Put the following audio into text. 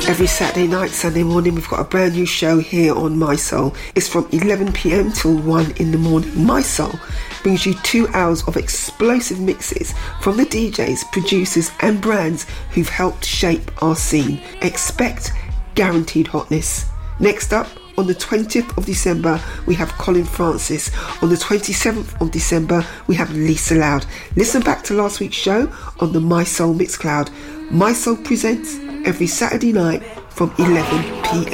Every Saturday night, Sunday morning, we've got a brand new show here on My Soul. It's from 11 p.m. till 1 in the morning. My Soul brings you 2 hours of explosive mixes from the DJs, producers and brands who've helped shape our scene. Expect guaranteed hotness. Next up, on the 20th of December, we have Colin Francis. On the 27th of December, we have Lisa Loud. Listen back to last week's show on the My Soul Mixcloud. My Soul presents every Saturday night from 11 p.m.